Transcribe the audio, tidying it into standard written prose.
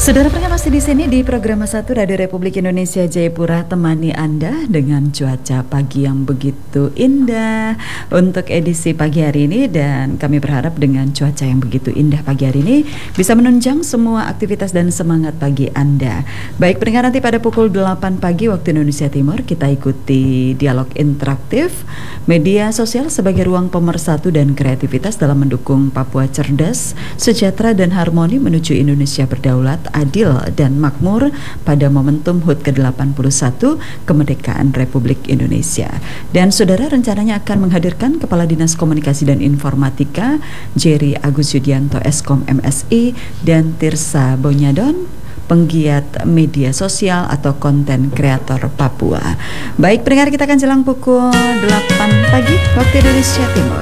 Saudara pendengar masih di sini di program 1 Radio Republik Indonesia Jayapura, temani Anda dengan cuaca pagi yang begitu indah untuk edisi pagi hari ini, dan kami berharap dengan cuaca yang begitu indah pagi hari ini bisa menunjang semua aktivitas dan semangat pagi Anda. Baik pendengar, nanti pada pukul 8 pagi waktu Indonesia Timur kita ikuti dialog interaktif media sosial sebagai ruang pemersatu dan kreativitas dalam mendukung Papua cerdas, sejahtera dan harmoni menuju Indonesia berdaulat, adil dan makmur pada momentum HUT ke-81 kemerdekaan Republik Indonesia. Dan saudara, rencananya akan menghadirkan Kepala Dinas Komunikasi dan Informatika Jerry Agus Yudianto Eskom MSI dan Tirsa Bonyadon, penggiat media sosial atau konten kreator Papua. Baik pendengar, kita akan jelang pukul 8 pagi waktu Indonesia Timur.